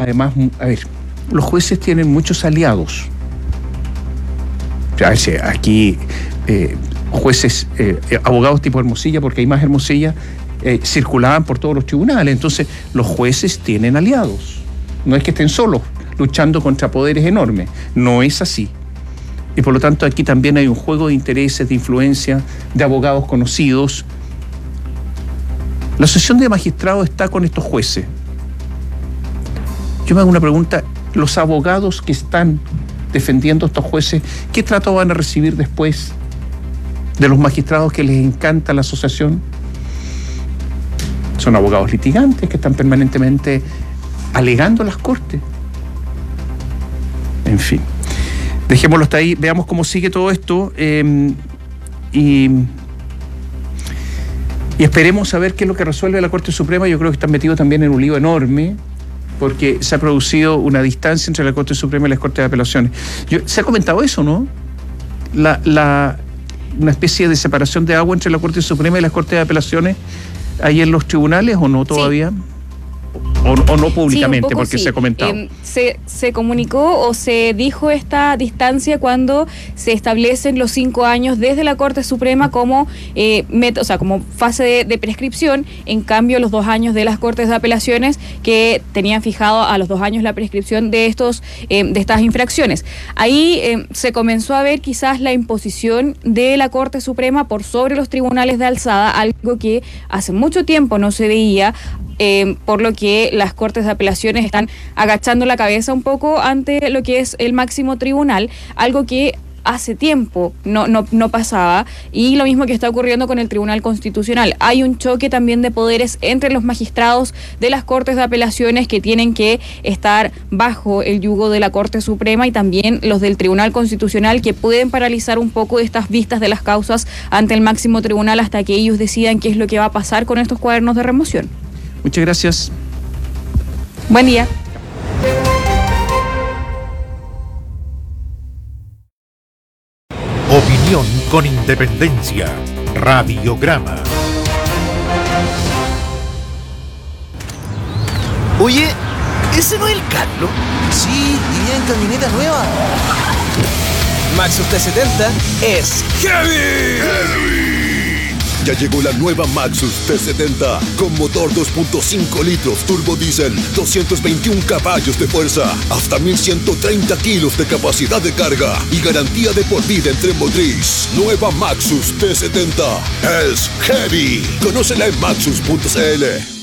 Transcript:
además, a ver, los jueces tienen muchos aliados. O sea, aquí jueces, abogados tipo Hermosilla, porque hay más Hermosilla, circulaban por todos los tribunales. Entonces, los jueces tienen aliados. No es que estén solos luchando contra poderes enormes. No es así. Y por lo tanto, aquí también hay un juego de intereses, de influencia, de abogados conocidos. La Asociación de Magistrados está con estos jueces. Yo me hago una pregunta, los abogados que están defendiendo a estos jueces, ¿qué trato van a recibir después de los magistrados que les encanta la asociación? Son abogados litigantes que están permanentemente alegando a las cortes. En fin, dejémoslo hasta ahí, veamos cómo sigue todo esto y esperemos saber qué es lo que resuelve la Corte Suprema. Yo creo que están metidos también en un lío enorme, porque se ha producido una distancia entre la Corte Suprema y las Cortes de Apelaciones. Se ha comentado eso, ¿no? Una especie de separación de agua entre la Corte Suprema y las Cortes de Apelaciones ahí en los tribunales, ¿o no todavía? Sí. O no públicamente, sí, porque sí. Se ha comentado. Se comunicó o se dijo esta distancia cuando se establecen los 5 años desde la Corte Suprema como como fase de prescripción. En cambio, los 2 años de las Cortes de Apelaciones, que tenían fijado a los 2 años la prescripción de estas infracciones. Ahí se comenzó a ver quizás la imposición de la Corte Suprema por sobre los tribunales de alzada, algo que hace mucho tiempo no se veía. Por lo que las Cortes de Apelaciones están agachando la cabeza un poco ante lo que es el máximo tribunal, algo que hace tiempo no pasaba, y lo mismo que está ocurriendo con el Tribunal Constitucional. Hay un choque también de poderes entre los magistrados de las Cortes de Apelaciones, que tienen que estar bajo el yugo de la Corte Suprema, y también los del Tribunal Constitucional, que pueden paralizar un poco estas vistas de las causas ante el máximo tribunal hasta que ellos decidan qué es lo que va a pasar con estos cuadernos de remoción. Muchas gracias. Buen día. Opinión con independencia. Radiograma. Oye, ¿ese no es el Carlos? Sí, y bien camioneta nueva. Maxus T70 es Heavy. Ya llegó la nueva Maxus T70 con motor 2.5 litros turbo diésel, 221 caballos de fuerza, hasta 1130 kilos de capacidad de carga y garantía de por vida en tren motriz. Nueva Maxus T70 es Heavy. Conócela en maxus.cl.